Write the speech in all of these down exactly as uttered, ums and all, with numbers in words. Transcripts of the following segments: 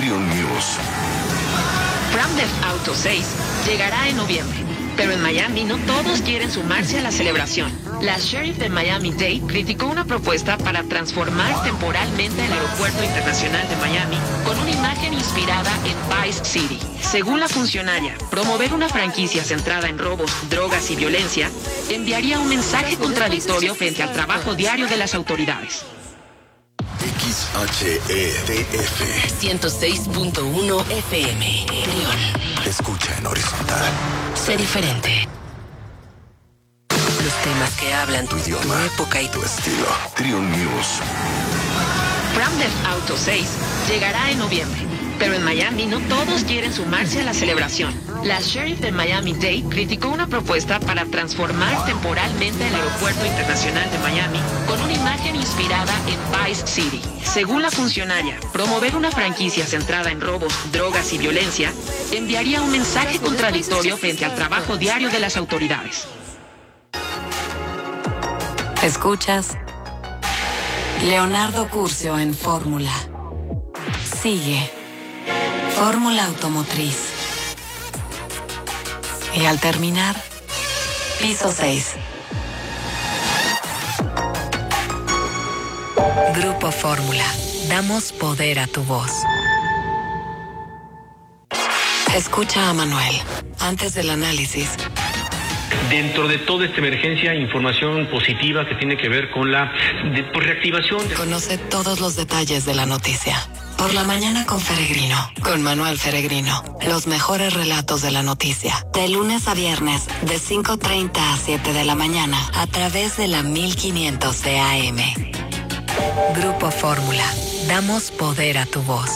Triun News. Grand Theft Auto seis llegará en noviembre, pero en Miami no todos quieren sumarse a la celebración. La sheriff de Miami-Dade criticó una propuesta para transformar temporalmente el aeropuerto internacional de Miami con una imagen inspirada en Vice City. Según la funcionaria, promover una franquicia centrada en robos, drogas y violencia enviaría un mensaje contradictorio frente al trabajo diario de las autoridades. X H E T F ciento seis punto uno F M. Trión. Escucha en horizontal. Sé diferente. Los temas que hablan tu idioma, tu época y tu estilo. Triun News. Grand Theft Auto seis llegará en noviembre, pero en Miami no todos quieren sumarse a la celebración. La sheriff de Miami-Dade criticó una propuesta para transformar temporalmente el aeropuerto internacional de Miami con una imagen inspirada en Vice City. Según la funcionaria, promover una franquicia centrada en robos, drogas y violencia enviaría un mensaje contradictorio frente al trabajo diario de las autoridades. Escuchas Leonardo Curcio en Fórmula. Sigue Fórmula Automotriz. Y al terminar, piso seis. Grupo Fórmula. Damos poder a tu voz. Escucha a Manuel antes del análisis. Dentro de toda esta emergencia, información positiva que tiene que ver con la de, pues, reactivación. De... Conoce todos los detalles de la noticia. Por la mañana con Feregrino, con Manuel Feregrino. Los mejores relatos de la noticia. De lunes a viernes, de cinco treinta a siete de la mañana, a través de la mil quinientos de A M. Grupo Fórmula. Damos poder a tu voz.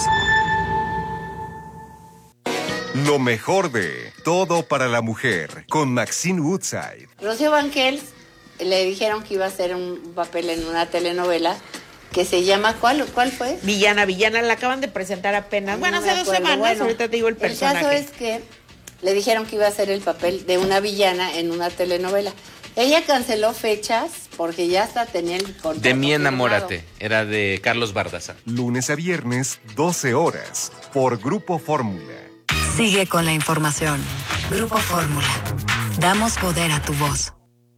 Lo mejor de Todo para la Mujer, con Maxine Woodside. Rocío Banquels le dijeron que iba a hacer un papel en una telenovela que se llama, ¿cuál, cuál fue? Villana, Villana, la acaban de presentar apenas. Bueno, No hace dos semanas, bueno, ahorita te digo el personaje. El caso es que le dijeron que iba a hacer el papel de una villana en una telenovela. Ella canceló fechas porque ya hasta tenía el contrato. De mí enamórate, era de Carlos Bardaza. Lunes a viernes, doce horas, por Grupo Fórmula. Sigue con la información. Grupo Fórmula. Damos poder a tu voz.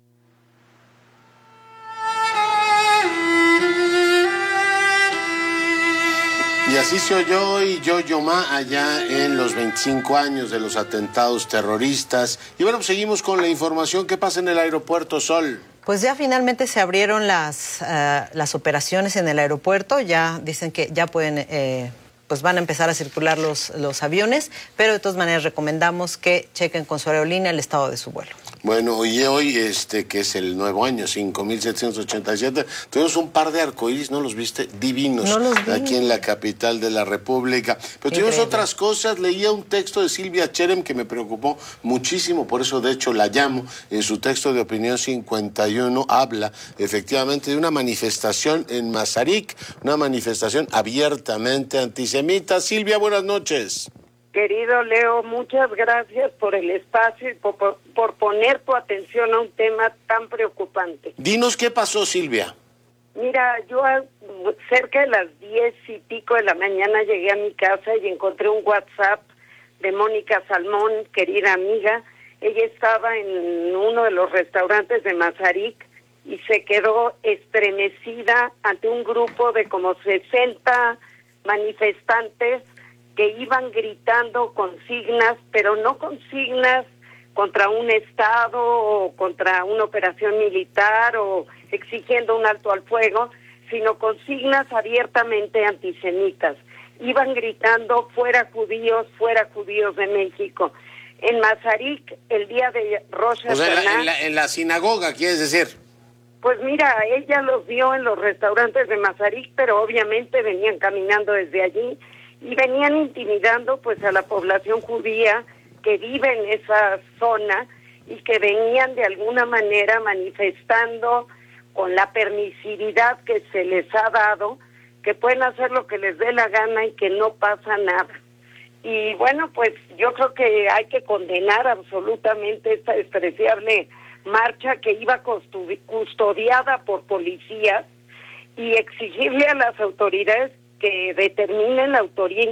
Y así se oyó hoy Yo-Yo Ma allá en los veinticinco años de los atentados terroristas. Y bueno, pues seguimos con la información. ¿Qué pasa en el aeropuerto, Sol? Pues ya finalmente se abrieron las, uh, las operaciones en el aeropuerto. Ya dicen que ya pueden... Eh, pues van a empezar a circular los, los aviones, pero de todas maneras recomendamos que chequen con su aerolínea el estado de su vuelo. Bueno, y hoy, este, que es el nuevo año, cinco mil setecientos ochenta y siete, tuvimos un par de arcoíris, ¿no los viste? Divinos, no los vi. Aquí en la capital de la República. Pero tuvimos otras cosas, leía un texto de Silvia Cherem que me preocupó muchísimo, por eso de hecho la llamo. En su texto de opinión cincuenta y uno habla efectivamente de una manifestación en Mazarik, una manifestación abiertamente antisemita. Silvia, buenas noches. Querido Leo, muchas gracias por el espacio y por, por, por poner tu atención a un tema tan preocupante. Dinos qué pasó, Silvia. Mira, yo a, cerca de las diez y pico de la mañana llegué a mi casa y encontré un WhatsApp de Mónica Salmón, querida amiga. Ella estaba en uno de los restaurantes de Mazarik y se quedó estremecida ante un grupo de como sesenta manifestantes que iban gritando consignas, pero no consignas contra un Estado o contra una operación militar o exigiendo un alto al fuego, sino consignas abiertamente antisemitas. Iban gritando fuera judíos, fuera judíos de México. En Mazarik, el día de Rosh Hashanah... O sea, en la, en, la, en la sinagoga, ¿quieres decir? Pues mira, ella los vio en los restaurantes de Mazarik, pero obviamente venían caminando desde allí y venían intimidando pues a la población judía que vive en esa zona y que venían de alguna manera manifestando con la permisividad que se les ha dado, que pueden hacer lo que les dé la gana y que no pasa nada. Y bueno, pues yo creo que hay que condenar absolutamente esta despreciable marcha que iba custodiada por policías y exigirle a las autoridades que determinen la autoría intelectual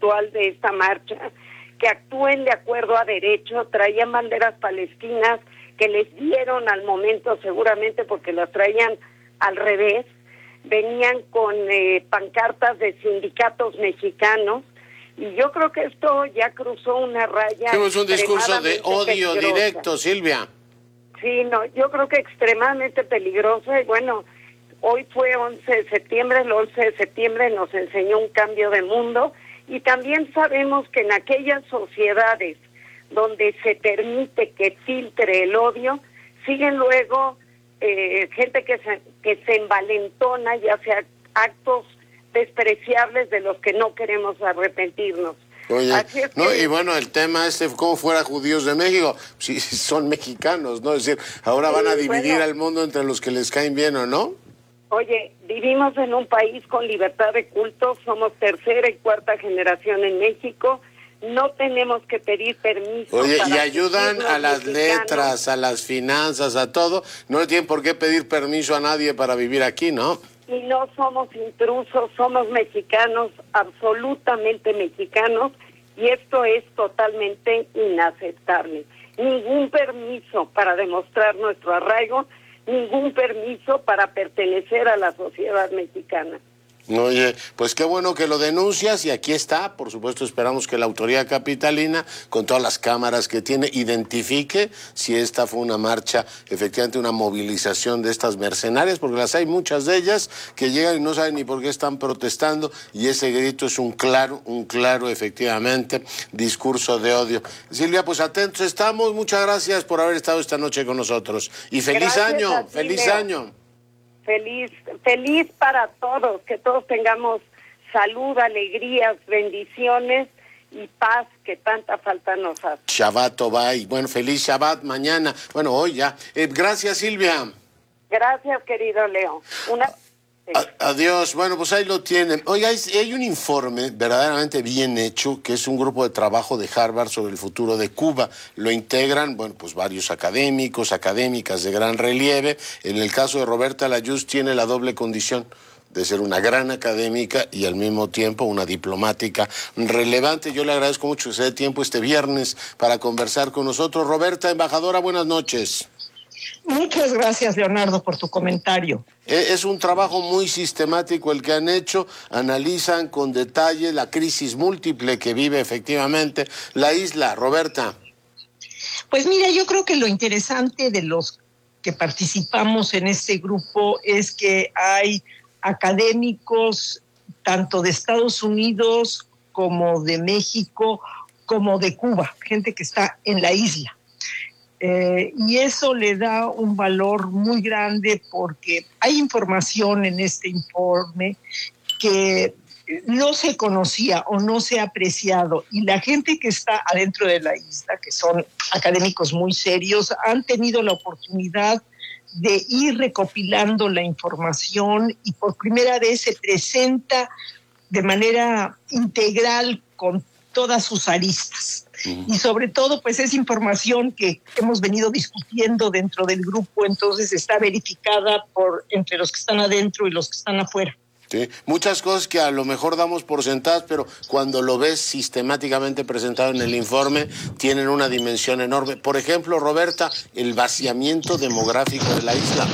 virtual de esta marcha, que actúen de acuerdo a derecho. Traían banderas palestinas que les dieron al momento seguramente porque las traían al revés. Venían con eh, pancartas de sindicatos mexicanos, y yo creo que esto ya cruzó una raya. Es un discurso de odio peligrosa. directo, Silvia. Sí, no, yo creo que extremadamente peligrosa. Y bueno, hoy fue once de septiembre, el once de septiembre nos enseñó un cambio de mundo, y también sabemos que en aquellas sociedades donde se permite que filtre el odio, siguen luego eh, gente que se, que se envalentona y hace actos despreciables de los que no queremos arrepentirnos. Oye, es no, que... y bueno, el tema este, como fuera judíos de México, si son mexicanos, ¿no? Es decir, ahora van a dividir bueno, al mundo entre los que les caen bien o no. Oye, vivimos en un país con libertad de culto, somos tercera y cuarta generación en México, no tenemos que pedir permiso. Oye, para y ayudan a las mexicanos. letras, a las finanzas, a todo, no le tienen por qué pedir permiso a nadie para vivir aquí, ¿no? Y no somos intrusos, somos mexicanos, absolutamente mexicanos, y esto es totalmente inaceptable. Ningún permiso para demostrar nuestro arraigo, ningún permiso para pertenecer a la sociedad mexicana. Oye, pues qué bueno que lo denuncias, y aquí está, por supuesto esperamos que la autoridad capitalina, con todas las cámaras que tiene, identifique si esta fue una marcha, efectivamente una movilización de estas mercenarias, porque las hay muchas de ellas que llegan y no saben ni por qué están protestando, y ese grito es un claro, un claro, efectivamente, discurso de odio. Silvia, pues atentos estamos, muchas gracias por haber estado esta noche con nosotros, y feliz Gracias año, a ti, feliz Leo. año. Feliz, feliz para todos, que todos tengamos salud, alegrías, bendiciones y paz que tanta falta nos hace. Shabbat Tobá, y bueno, feliz Shabbat mañana, bueno, hoy ya. Eh, gracias, Silvia. Gracias, querido Leo. Una... A- adiós, bueno, pues ahí lo tienen. Oiga, hay, hay un informe verdaderamente bien hecho, que es un grupo de trabajo de Harvard sobre el futuro de Cuba. Lo integran, bueno, pues varios académicos, académicas de gran relieve. En el caso de Roberta Layuz tiene la doble condición de ser una gran académica y al mismo tiempo una diplomática relevante. Yo le agradezco mucho que se dé tiempo este viernes para conversar con nosotros. Roberta, embajadora, buenas noches. Muchas gracias, Leonardo, por tu comentario. Es un trabajo muy sistemático el que han hecho, analizan con detalle la crisis múltiple que vive efectivamente la isla. Roberta. Pues mira, yo creo que lo interesante de los que participamos en este grupo es que hay académicos tanto de Estados Unidos como de México, como de Cuba, gente que está en la isla. Eh, y eso le da un valor muy grande porque hay información en este informe que no se conocía o no se ha apreciado, y la gente que está adentro de la isla, que son académicos muy serios, han tenido la oportunidad de ir recopilando la información, y por primera vez se presenta de manera integral con todas sus aristas. Uh-huh. Y sobre todo, pues es información que hemos venido discutiendo dentro del grupo, entonces está verificada por entre los que están adentro y los que están afuera. Sí, muchas cosas que a lo mejor damos por sentadas, pero cuando lo ves sistemáticamente presentado en el informe, tienen una dimensión enorme. Por ejemplo, Roberta, el vaciamiento demográfico de la isla.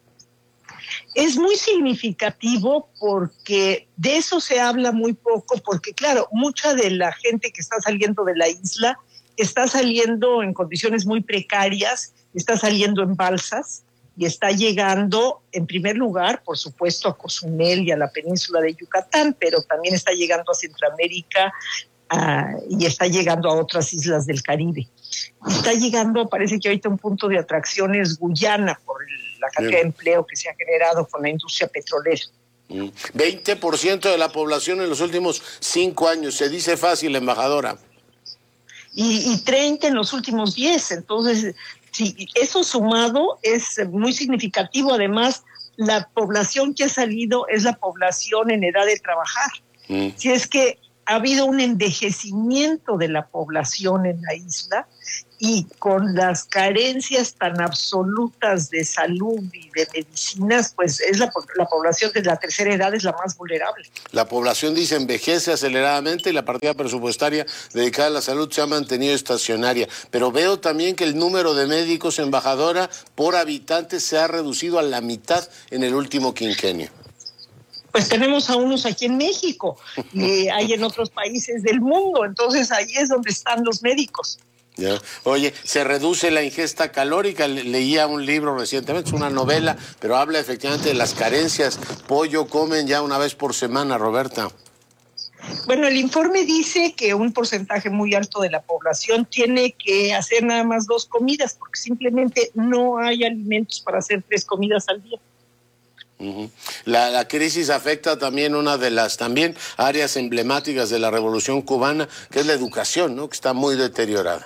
Es muy significativo porque de eso se habla muy poco, porque claro, mucha de la gente que está saliendo de la isla está saliendo en condiciones muy precarias, está saliendo en balsas y está llegando, en primer lugar, por supuesto, a Cozumel y a la península de Yucatán, pero también está llegando a Centroamérica uh, y está llegando a otras islas del Caribe. Está llegando, parece que ahorita un punto de atracción es Guyana, por el la cantidad Bien. de empleo que se ha generado con la industria petrolera. veinte por ciento de la población en los últimos cinco años, se dice fácil, embajadora. Y, y treinta en los últimos diez, entonces, sí, eso sumado es muy significativo. Además, la población que ha salido es la población en edad de trabajar. Mm. Si es que ha habido un envejecimiento de la población en la isla, y con las carencias tan absolutas de salud y de medicinas, pues es la, la población de la tercera edad es la más vulnerable. La población, dice, envejece aceleradamente y la partida presupuestaria dedicada a la salud se ha mantenido estacionaria. Pero veo también que el número de médicos, embajadora, por habitante se ha reducido a la mitad en el último quinquenio. Pues tenemos a unos aquí en México y hay en otros países del mundo, entonces ahí es donde están los médicos. Ya. Oye, se reduce la ingesta calórica. Le leía un libro recientemente, es una novela, pero habla efectivamente de las carencias. Pollo comen ya una vez por semana, Roberta. Bueno, el informe dice que un porcentaje muy alto de la población tiene que hacer nada más dos comidas, porque simplemente no hay alimentos para hacer tres comidas al día. Uh-huh. La, la crisis afecta también una de las también áreas emblemáticas de la Revolución Cubana, que es la educación, ¿no? Que está muy deteriorada.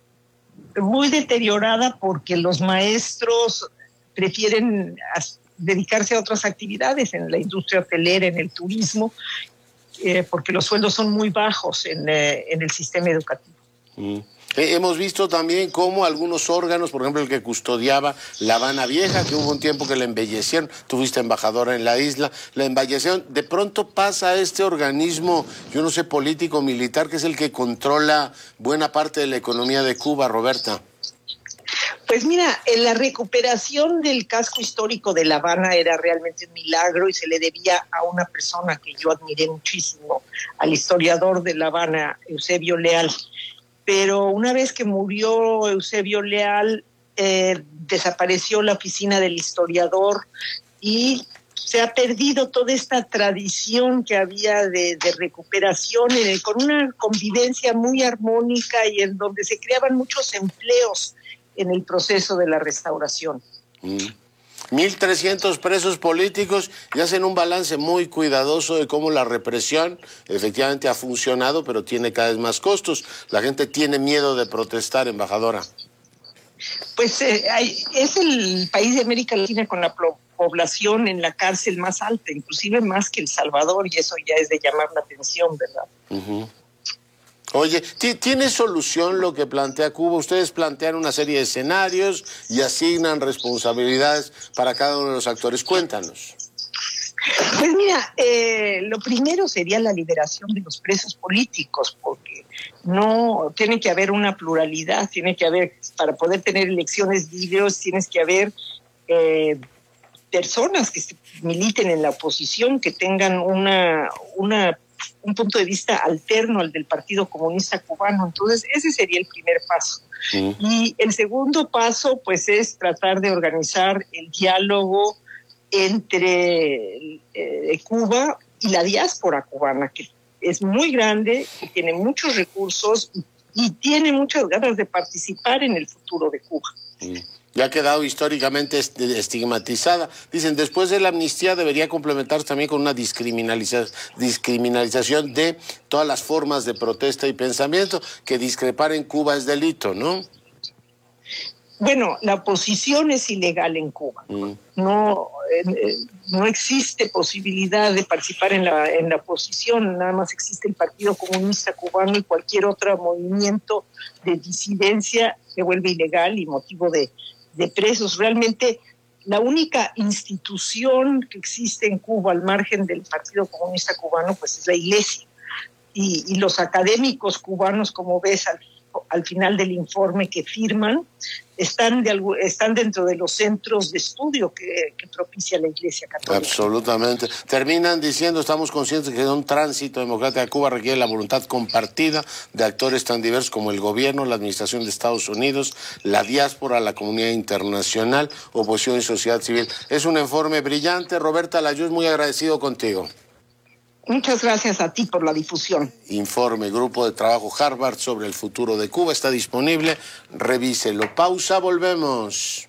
Muy deteriorada porque los maestros prefieren as- dedicarse a otras actividades en la industria hotelera, en el turismo, eh, porque los sueldos son muy bajos en, eh, en el sistema educativo. Mm. Eh, hemos visto también cómo algunos órganos, por ejemplo el que custodiaba La Habana Vieja, que hubo un tiempo que la embellecieron, tú fuiste embajadora en la isla, la embellecieron, de pronto pasa a este organismo, yo no sé, político, militar, que es el que controla buena parte de la economía de Cuba, Roberta. Pues mira, en la recuperación del casco histórico de La Habana era realmente un milagro y se le debía a una persona que yo admiré muchísimo, al historiador de La Habana, Eusebio Leal. Pero una vez que murió Eusebio Leal, eh, desapareció la oficina del historiador y se ha perdido toda esta tradición que había de, de recuperación en el, con una convivencia muy armónica y en donde se creaban muchos empleos en el proceso de la restauración. Mm. mil trescientos presos políticos y hacen un balance muy cuidadoso de cómo la represión efectivamente ha funcionado, pero tiene cada vez más costos. La gente tiene miedo de protestar, embajadora. Pues eh, hay, es el país de América Latina con la pro- población en la cárcel más alta, inclusive más que El Salvador, y eso ya es de llamar la atención, ¿verdad? Uh-huh. Oye, ¿tiene solución lo que plantea Cuba? Ustedes plantean una serie de escenarios y asignan responsabilidades para cada uno de los actores. Cuéntanos. Pues mira, eh, lo primero sería la liberación de los presos políticos, porque no tiene que haber una pluralidad, tiene que haber, para poder tener elecciones libres, tienes que haber eh, personas que militen en la oposición, que tengan una una un punto de vista alterno al del Partido Comunista Cubano. Entonces, ese sería el primer paso. Sí. Y el segundo paso, pues, es tratar de organizar el diálogo entre eh, Cuba y la diáspora cubana, que es muy grande, que tiene muchos recursos y, y tiene muchas ganas de participar en el futuro de Cuba. Sí. Ya ha quedado históricamente estigmatizada. Dicen, después de la amnistía debería complementarse también con una discriminaliza- discriminalización de todas las formas de protesta y pensamiento, que discrepar en Cuba es delito, ¿no? Bueno, la oposición es ilegal en Cuba. Mm. No, eh, no existe posibilidad de participar en la, en la oposición, nada más existe el Partido Comunista Cubano y cualquier otro movimiento de disidencia se vuelve ilegal y motivo de de presos. Realmente la única institución que existe en Cuba al margen del Partido Comunista Cubano pues es la Iglesia y, y los académicos cubanos, como ves al, al final del informe que firman, están, de, están dentro de los centros de estudio que, que propicia la Iglesia Católica. Absolutamente. Terminan diciendo, estamos conscientes que un tránsito democrático a Cuba requiere la voluntad compartida de actores tan diversos como el gobierno, la administración de Estados Unidos, la diáspora, la comunidad internacional, oposición y sociedad civil. Es un informe brillante. Roberta Layuz, muy agradecido contigo. Muchas gracias a ti por la difusión. Informe, Grupo de Trabajo Harvard sobre el futuro de Cuba, está disponible. Revíselo. Pausa, volvemos.